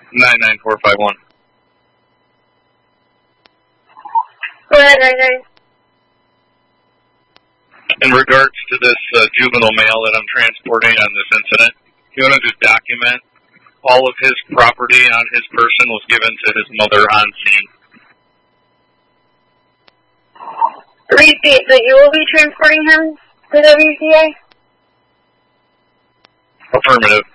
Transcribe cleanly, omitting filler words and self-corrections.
99451. Go ahead, 99. In regards to this juvenile male that I'm transporting on this incident, you want to just document all of his property on his person was given to his mother on scene. Repeat that you will be transporting him to WCA? Affirmative.